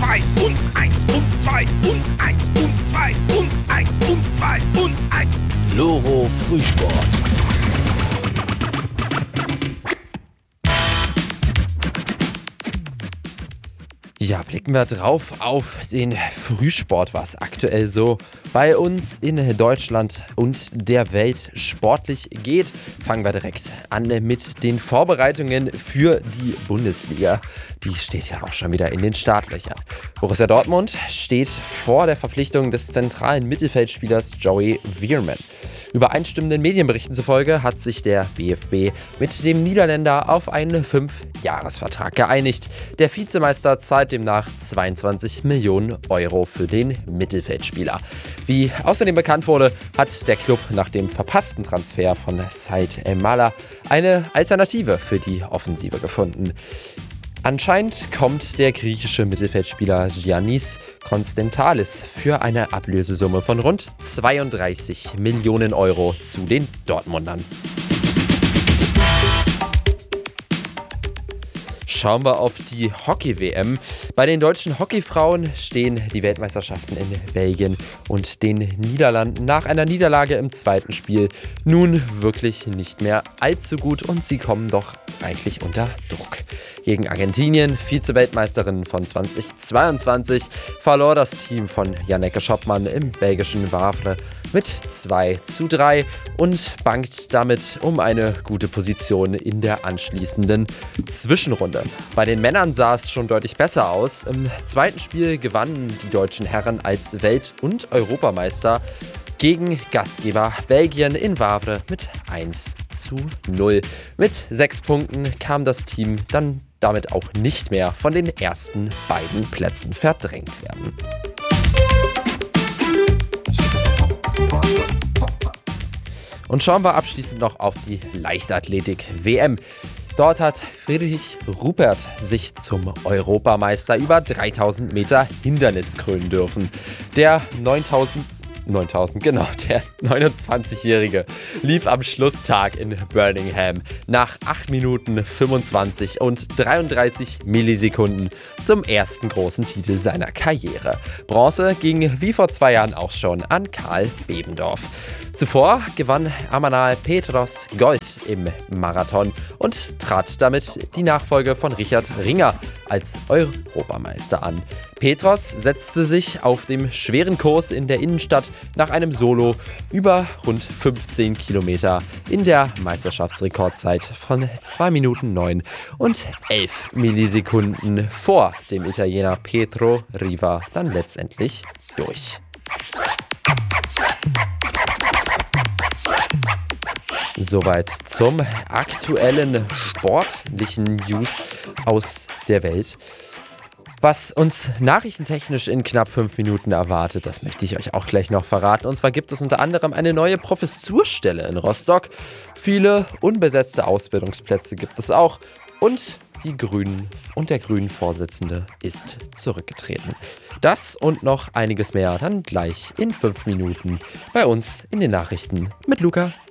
2 und 1 und 2 und 1 und 2 und 1 und 2 und 1. Loro Frühsport. Ja, blicken wir drauf auf den Frühsport, was aktuell so bei uns in Deutschland und der Welt sportlich geht. Fangen wir direkt an mit den Vorbereitungen für die Bundesliga. Die steht ja auch schon wieder in den Startlöchern. Borussia Dortmund steht vor der Verpflichtung des zentralen Mittelfeldspielers Joey Veerman. Übereinstimmenden Medienberichten zufolge hat sich der BFB mit dem Niederländer auf einen 5-Jahres-Vertrag geeinigt. Der Vizemeister zahlt demnach 22 Millionen Euro für den Mittelfeldspieler. Wie außerdem bekannt wurde, hat der Club nach dem verpassten Transfer von Said El-Mala eine Alternative für die Offensive gefunden. Anscheinend kommt der griechische Mittelfeldspieler Giannis Konstantalis für eine Ablösesumme von rund 32 Millionen Euro zu den Dortmundern. Schauen wir auf die Hockey-WM. Bei den deutschen Hockeyfrauen stehen die Weltmeisterschaften in Belgien und den Niederlanden nach einer Niederlage im zweiten Spiel nun wirklich nicht mehr allzu gut und sie kommen doch reichlich unter Druck. Gegen Argentinien, Vize-Weltmeisterin von 2022, verlor das Team von Janneke Schoppmann im belgischen Wavre mit 2:3 und bangt damit um eine gute Position in der anschließenden Zwischenrunde. Bei den Männern sah es schon deutlich besser aus. Im zweiten Spiel gewannen die deutschen Herren als Welt- und Europameister gegen Gastgeber Belgien in Wavre mit 1:0. Mit 6 Punkten kam das Team dann damit auch nicht mehr von den ersten beiden Plätzen verdrängt werden. Und schauen wir abschließend noch auf die Leichtathletik-WM. Dort hat Friedrich Rupert sich zum Europameister über 3000 Meter Hindernis krönen dürfen. Der 29-Jährige lief am Schlusstag in Birmingham nach 8 Minuten 25 und 33 Millisekunden zum ersten großen Titel seiner Karriere. Bronze ging wie vor 2 Jahren auch schon an Karl Bebendorf. Zuvor gewann Amanal Petros Gold im Marathon und trat damit die Nachfolge von Richard Ringer als Europameister an. Petros setzte sich auf dem schweren Kurs in der Innenstadt nach einem Solo über rund 15 Kilometer in der Meisterschaftsrekordzeit von 2 Minuten 9 und 11 Millisekunden vor dem Italiener Pietro Riva dann letztendlich durch. Soweit zum aktuellen sportlichen News aus der Welt. Was uns nachrichtentechnisch in knapp 5 Minuten erwartet, das möchte ich euch auch gleich noch verraten. Und zwar gibt es unter anderem eine neue Professurstelle in Rostock. Viele unbesetzte Ausbildungsplätze gibt es auch. Und die Grünen und der Grünen-Vorsitzende ist zurückgetreten. Das und noch einiges mehr dann gleich in 5 Minuten bei uns in den Nachrichten mit Luca.